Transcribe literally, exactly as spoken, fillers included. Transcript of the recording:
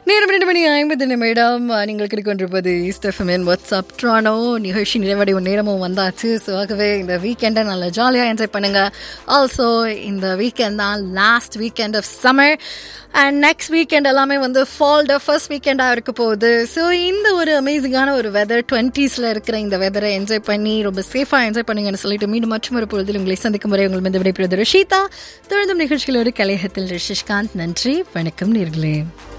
நேரம் ரெண்டு மணி ஐம்பது நிமிடம் நீங்கள் கிடைக்கின்றிருப்பது ஈஸ்ட் எஃப்எம் வாட்ஸ்அப் ட்ரானோ நிகழ்ச்சி நிறைவடைவு நேரமும் வந்தாச்சு. ஸோ ஆகவே இந்த வீக்கெண்டை நல்லா ஜாலியாக என்ஜாய் பண்ணுங்க. ஆல்சோ இந்த வீக்கெண்ட் தான் last weekend of summer and next weekend எல்லாமே வந்து ஃபால்ட ஃபர்ஸ்ட் வீக்கெண்டாக இருக்க போகுது. ஸோ இந்த ஒரு அமேசிங்கான ஒரு வெதர் டுவெண்ட்டீஸில் இருக்கிற இந்த வெதரை என்ஜாய் பண்ணி ரொம்ப சேஃபாக என்ஜாய் பண்ணுங்கன்னு சொல்லிட்டு மீண்டும் மற்றும் ஒரு பொழுதில் உங்களை சந்திக்கும் முறை உங்கள் வந்து விடைபெறுவது ரிஷிதா. தொடர்ந்தும் நிகழ்ச்சிகளோடு கலையகத்தில் ரிஷிஷ்காந்த். நன்றி, வணக்கம் நேர்களே.